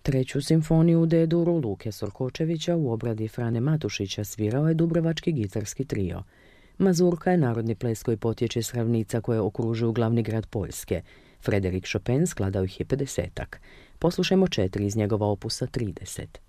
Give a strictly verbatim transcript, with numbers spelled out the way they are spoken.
Treću simfoniju u D-duru Luke Sorkočevića u obradi Frane Matušića svirao je dubrovački gitarski trio. Mazurka je narodni ples koji potječe s ravnica koje okružuju glavni grad Poljske. Frederik Chopin skladao ih je pedesetak. Poslušajmo četiri iz njegova opusa trideset.